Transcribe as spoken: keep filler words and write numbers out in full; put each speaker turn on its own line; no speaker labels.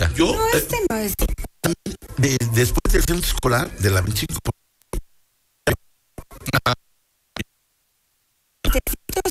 yo,
No, este no es.
de- después del centro escolar, de la veinticinco